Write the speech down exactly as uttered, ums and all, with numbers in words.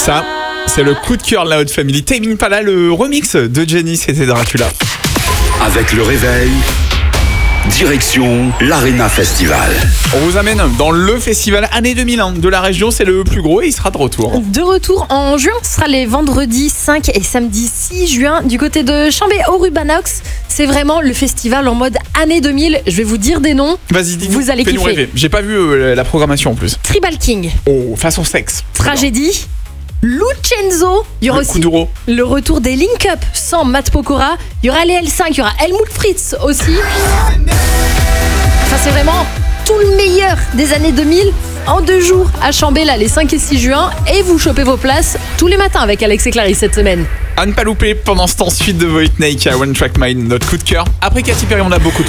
Ça, c'est le coup de cœur de la Haute Family. Tame Impala, le remix de Jenny, c'était Dracula. Avec le réveil, direction l'Arena Festival. On vous amène dans le festival année deux mille un de la région, c'est le plus gros et il sera de retour. De retour en juin, ce sera les vendredis cinq et samedi six juin du côté de Chambé au Rubanox. C'est vraiment le festival en mode année deux mille. Je vais vous dire des noms. Vas-y, dis-nous, vous allez fais-nous kiffer. rêver. J'ai pas vu euh, la programmation en plus. Tribal King, Oh, façon sexe. Tragédie, Lucenzo. Il y aura Le aussi Kuduro. le retour des Link Up sans Matt Pokora. Il y aura les L cinq, il y aura Helmut Fritz aussi. Enfin, c'est vraiment tout le meilleur des années deux mille en deux jours à Chambé, là, les cinq et six juin. Et vous chopez vos places tous les matins avec Alex et Clarisse cette semaine. À ne pas louper pendant ce temps, suite de Void Nike à One Track Mind, notre coup de cœur. Après Katy Perry, on a beaucoup de